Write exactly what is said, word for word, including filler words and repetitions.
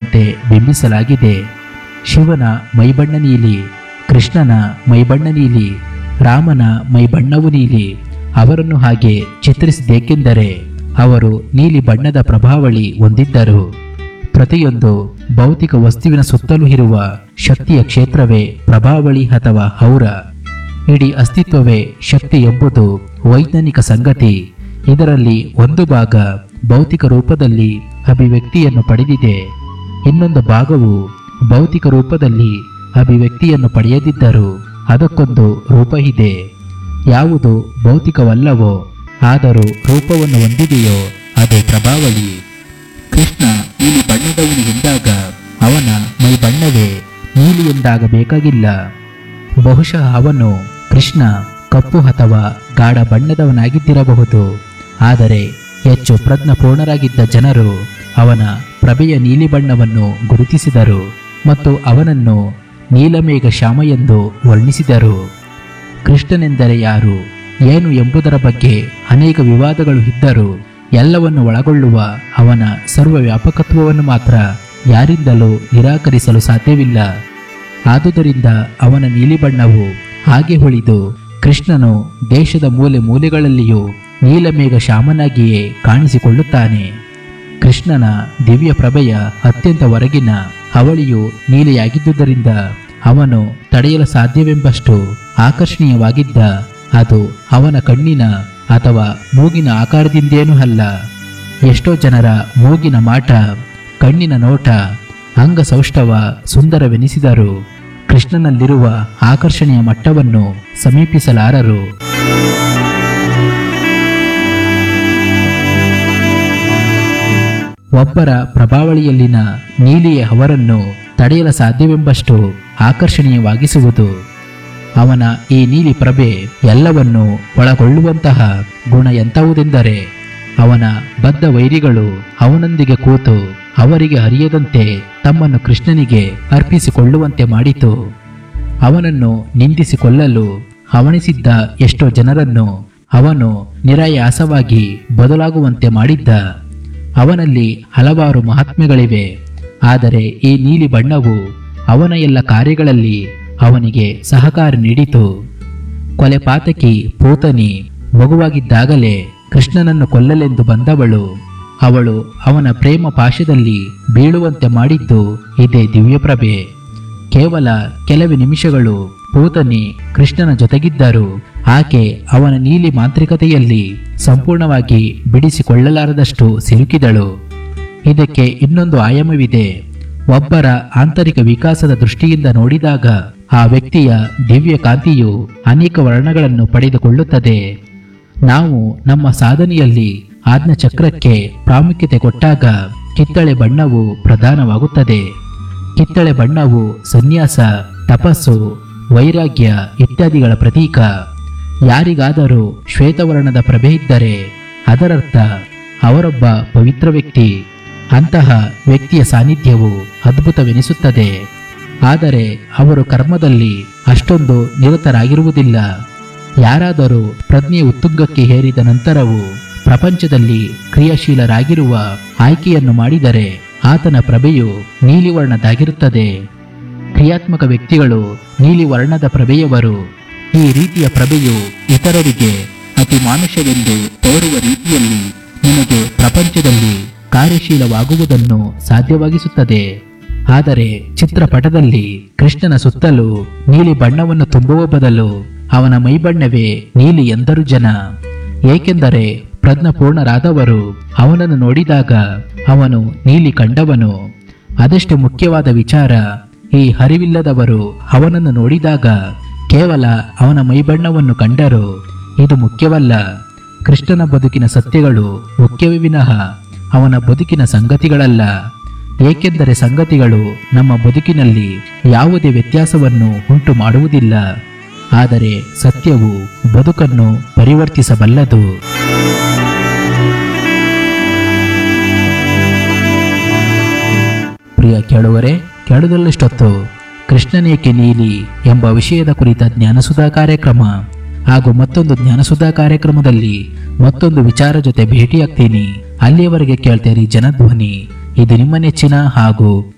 ನೀಲಿಯಂತೆ ಬಿಂಬಿಸಲಾಗಿದೆ. ಶಿವನ ಮೈಬಣ್ಣ ನೀಲಿ, ಕೃಷ್ಣನ ಮೈಬಣ್ಣ ನೀಲಿ, ರಾಮನ ಮೈಬಣ್ಣವು ನೀಲಿ. ಅವರನ್ನು ಹಾಗೆ ಚಿತ್ರಿಸಿದ್ದೇಕೆಂದರೆ ಅವರು ನೀಲಿ ಬಣ್ಣದ ಪ್ರಭಾವಳಿ ಹೊಂದಿದ್ದರು. ಪ್ರತಿಯೊಂದು ಭೌತಿಕ ವಸ್ತುವಿನ ಸುತ್ತಲೂ ಇರುವ ಶಕ್ತಿಯ ಕ್ಷೇತ್ರವೇ ಪ್ರಭಾವಳಿ ಅಥವಾ ಔರ. ಇಡೀ ಅಸ್ತಿತ್ವವೇ ಶಕ್ತಿ ಎಂಬುದು ವೈಜ್ಞಾನಿಕ ಸಂಗತಿ. ಇದರಲ್ಲಿ ಒಂದು ಭಾಗ ಭೌತಿಕ ರೂಪದಲ್ಲಿ ಅಭಿವ್ಯಕ್ತಿಯನ್ನು ಪಡೆದಿದೆ, ಇನ್ನೊಂದು ಭಾಗವು ಭೌತಿಕ ರೂಪದಲ್ಲಿ ಅಭಿವ್ಯಕ್ತಿಯನ್ನು ಪಡೆಯದಿದ್ದರೂ ಅದಕ್ಕೊಂದು ರೂಪ ಇದೆ. ಯಾವುದು ಭೌತಿಕವಲ್ಲವೋ ಆದರೂ ರೂಪವನ್ನು ಹೊಂದಿದೆಯೋ ಅದೇ ಪ್ರಭಾವಳಿ. ಕೃಷ್ಣ ನೀಲಿ ಬಣ್ಣದವನು ಎಂದಾಗ ಅವನ ಮೈ ಬಣ್ಣವೇ ನೀಲಿ ಎಂದಾಗಬೇಕಾಗಿಲ್ಲ. ಬಹುಶಃ ಅವನು ಕೃಷ್ಣ ಕಪ್ಪು ಅಥವಾ ಗಾಢ ಬಣ್ಣದವನಾಗಿದ್ದಿರಬಹುದು. ಆದರೆ ಹೆಚ್ಚು ಪ್ರಜ್ಞಾಪೂರ್ಣರಾಗಿದ್ದ ಜನರು ಅವನ ಪ್ರಭೆಯ ನೀಲಿ ಬಣ್ಣವನ್ನು ಗುರುತಿಸಿದರು ಮತ್ತು ಅವನನ್ನು ನೀಲಮೇಘ ಶ್ಯಾಮ ಎಂದು ವರ್ಣಿಸಿದರು. ಕೃಷ್ಣನೆಂದರೆ ಯಾರು, ಏನು ಎಂಬುದರ ಬಗ್ಗೆ ಅನೇಕ ವಿವಾದಗಳು ಇದ್ದರೂ ಎಲ್ಲವನ್ನು ಒಳಗೊಳ್ಳುವ ಅವನ ಸರ್ವ ವ್ಯಾಪಕತ್ವವನ್ನು ಮಾತ್ರ ಯಾರಿಂದಲೂ ನಿರಾಕರಿಸಲು ಸಾಧ್ಯವಿಲ್ಲ. ಆದುದರಿಂದ ಅವನ ನೀಲಿ ಬಣ್ಣವು ಹಾಗೆ ಉಳಿದು ಕೃಷ್ಣನು ದೇಶದ ಮೂಲೆ ಮೂಲೆಗಳಲ್ಲಿಯೂ ನೀಲಮೇಘ ಶ್ಯಾಮನಾಗಿಯೇ ಕಾಣಿಸಿಕೊಳ್ಳುತ್ತಾನೆ. ಕೃಷ್ಣನ ದಿವ್ಯ ಪ್ರಭೆಯ ಅತ್ಯಂತ ಹೊರಗಿನ ಅವಳಿಯು ನೀಲಿಯಾಗಿದ್ದುದರಿಂದ ಅವನು ತಡೆಯಲು ಸಾಧ್ಯವೆಂಬಷ್ಟು ಆಕರ್ಷಣೀಯವಾಗಿದ್ದ. ಅದು ಅವನ ಕಣ್ಣಿನ ಅಥವಾ ಮೂಗಿನ ಆಕಾರದಿಂದೇನೂ ಅಲ್ಲ. ಎಷ್ಟೋ ಜನರ ಮೂಗಿನ ಮಾಟ, ಕಣ್ಣಿನ ನೋಟ, ಅಂಗಸೌಷ್ಠವ ಸುಂದರವೆನಿಸಿದರು ಕೃಷ್ಣನಲ್ಲಿರುವ ಆಕರ್ಷಣೆಯ ಮಟ್ಟವನ್ನು ಸಮೀಪಿಸಲಾರರು. ಒಬ್ಬರ ಪ್ರಭಾವಳಿಯಲ್ಲಿನ ನೀಲಿಯೇ ಅವರನ್ನು ತಡೆಯಲು ಸಾಧ್ಯವೆಂಬಷ್ಟು ಆಕರ್ಷಣೀಯವಾಗಿಸುವುದು. ಅವನ ಈ ನೀಲಿ ಪ್ರಭೆ ಎಲ್ಲವನ್ನು ಒಳಗೊಳ್ಳುವಂತಹ ಗುಣ ಎಂತಹುದೆಂದರೆ ಅವನ ಬದ್ಧ ವೈರಿಗಳು ಅವನೊಂದಿಗೆ ಕೂತು ಅವರಿಗೆ ಅರಿಯದಂತೆ ತಮ್ಮನ್ನು ಕೃಷ್ಣನಿಗೆ ಅರ್ಪಿಸಿಕೊಳ್ಳುವಂತೆ ಮಾಡಿತು. ಅವನನ್ನು ನಿಂದಿಸಿಕೊಳ್ಳಲು ಹವಣಿಸಿದ್ದ ಎಷ್ಟೋ ಜನರನ್ನು ಅವನು ನಿರಾಯಾಸವಾಗಿ ಬದಲಾಗುವಂತೆ ಮಾಡಿದ್ದ. ಅವನಲ್ಲಿ ಹಲವಾರು ಮಹಾತ್ಮೆಗಳಿವೆ. ಆದರೆ ಈ ನೀಲಿ ಬಣ್ಣವು ಅವನ ಎಲ್ಲ ಕಾರ್ಯಗಳಲ್ಲಿ ಅವನಿಗೆ ಸಹಕಾರ ನೀಡಿತು. ಕೊಲೆಪಾತಕಿ ಪೂತನಿ ಮಗುವಾಗಿದ್ದಾಗಲೇ ಕೃಷ್ಣನನ್ನು ಕೊಲ್ಲಲೆಂದು ಬಂದವಳು. ಅವಳು ಅವನ ಪ್ರೇಮ ಪಾಶದಲ್ಲಿ ಬೀಳುವಂತೆ ಮಾಡಿದ್ದು ಇದೇ ದಿವ್ಯಪ್ರಭೆ. ಕೇವಲ ಕೆಲವೇ ನಿಮಿಷಗಳು ಪೂತನಿ ಕೃಷ್ಣನ ಜೊತೆಗಿದ್ದರು. ಆಕೆ ಅವನ ನೀಲಿ ಮಾಂತ್ರಿಕತೆಯಲ್ಲಿ ಸಂಪೂರ್ಣವಾಗಿ ಬಿಡಿಸಿಕೊಳ್ಳಲಾರದಷ್ಟು ಸಿಲುಕಿದಳು. ಇದಕ್ಕೆ ಇನ್ನೊಂದು ಆಯಾಮವಿದೆ. ಒಬ್ಬರ ಆಂತರಿಕ ವಿಕಾಸದ ದೃಷ್ಟಿಯಿಂದ ನೋಡಿದಾಗ ಆ ವ್ಯಕ್ತಿಯ ದಿವ್ಯ ಕಾಂತಿಯು ಅನೇಕ ವರ್ಣಗಳನ್ನು ಪಡೆದುಕೊಳ್ಳುತ್ತದೆ. ನಾವು ನಮ್ಮ ಸಾಧನೆಯಲ್ಲಿ ಆಜ್ಞಾಚಕ್ರಕ್ಕೆ ಪ್ರಾಮುಖ್ಯತೆ ಕೊಟ್ಟಾಗ ಕಿತ್ತಳೆ ಬಣ್ಣವು ಪ್ರಧಾನವಾಗುತ್ತದೆ. ಕಿತ್ತಳೆ ಬಣ್ಣವು ಸನ್ಯಾಸ, ತಪಸ್ಸು, ವೈರಾಗ್ಯ ಇತ್ಯಾದಿಗಳ ಪ್ರತೀಕ. ಯಾರಿಗಾದರೂ ಶ್ವೇತವರ್ಣದ ಪ್ರಭೆ ಇದ್ದರೆ ಅದರರ್ಥ ಅವರೊಬ್ಬ ಪವಿತ್ರ ವ್ಯಕ್ತಿ. ಅಂತಹ ವ್ಯಕ್ತಿಯ ಸಾನ್ನಿಧ್ಯವು ಅದ್ಭುತವೆನಿಸುತ್ತದೆ. ಆದರೆ ಅವರು ಕರ್ಮದಲ್ಲಿ ಅಷ್ಟೊಂದು ನಿರತರಾಗಿರುವುದಿಲ್ಲ. ಯಾರಾದರೂ ಪ್ರಜ್ಞೆ ಉತ್ತುಂಗಕ್ಕೆ ಏರಿದ ನಂತರವೂ ಪ್ರಪಂಚದಲ್ಲಿ ಕ್ರಿಯಾಶೀಲರಾಗಿರುವ ಆಯ್ಕೆಯನ್ನು ಮಾಡಿದರೆ ಆತನ ಪ್ರಭೆಯು ನೀಲಿ ವರ್ಣದಾಗಿರುತ್ತದೆ. ಕ್ರಿಯಾತ್ಮಕ ವ್ಯಕ್ತಿಗಳು ನೀಲಿ ವರ್ಣದ ಪ್ರಭೆಯವರು. ಈ ರೀತಿಯ ಪ್ರಭೆಯು ಇತರರಿಗೆ ಅತಿ ಮಾನುಷವೆಂದು ತೋರುವ ರೀತಿಯಲ್ಲಿ ನಿಮಗೆ ಪ್ರಪಂಚದಲ್ಲಿ ಕಾರ್ಯಶೀಲವಾಗುವುದನ್ನು ಸಾಧ್ಯವಾಗಿಸುತ್ತದೆ. ಆದರೆ ಚಿತ್ರಪಟದಲ್ಲಿ ಕೃಷ್ಣನ ಸುತ್ತಲೂ ನೀಲಿ ಬಣ್ಣವನ್ನು ತುಂಬುವ ಬದಲು ಅವನ ಮೈಬಣ್ಣವೇ ನೀಲಿ ಎಂದರು ಜನ. ಏಕೆಂದರೆ ಪ್ರಜ್ಞಾಪೂರ್ಣರಾದವರು ಅವನನ್ನು ನೋಡಿದಾಗ ಅವನು ನೀಲಿ ಕಂಡವನು. ಅದೆಷ್ಟು ಮುಖ್ಯವಾದ ವಿಚಾರ. ಈ ಅರಿವಿಲ್ಲದವರು ಅವನನ್ನು ನೋಡಿದಾಗ ಕೇವಲ ಅವನ ಮೈಬಣ್ಣವನ್ನು ಕಂಡರು. ಇದು ಮುಖ್ಯವಲ್ಲ. ಕೃಷ್ಣನ ಬದುಕಿನ ಸತ್ಯಗಳು ಮುಖ್ಯವೇ ವಿನಃ ಅವನ ಬದುಕಿನ ಸಂಗತಿಗಳಲ್ಲ. ಏಕೆಂದರೆ ಸಂಗತಿಗಳು ನಮ್ಮ ಬದುಕಿನಲ್ಲಿ ಯಾವುದೇ ವ್ಯತ್ಯಾಸವನ್ನು ಉಂಟು ಮಾಡುವುದಿಲ್ಲ. ಆದರೆ ಸತ್ಯವು ಬದುಕನ್ನು ಪರಿವರ್ತಿಸಬಲ್ಲದು. ಪ್ರಿಯ ಕೇಳುವರೆ, ಕೇಳುವುದಲ್ಲಿಷ್ಟೊತ್ತು ಕೃಷ್ಣನೇಕೆ ನೀಲಿ ಎಂಬ ವಿಷಯದ ಕುರಿತ ಜ್ಞಾನಸುಧಾ ಕಾರ್ಯಕ್ರಮ ಹಾಗೂ ಮತ್ತೊಂದು ಜ್ಞಾನಸುಧಾ ಕಾರ್ಯಕ್ರಮದಲ್ಲಿ ಮತ್ತೊಂದು ವಿಚಾರ ಜೊತೆ ಭೇಟಿಯಾಗ್ತೀನಿ. ಅಲ್ಲಿಯವರೆಗೆ ಕೇಳ್ತೇರಿ ಜನಧ್ವನಿ. ಇದು ನಿಮ್ಮ ನೆಚ್ಚಿನ ಹಾಗೂ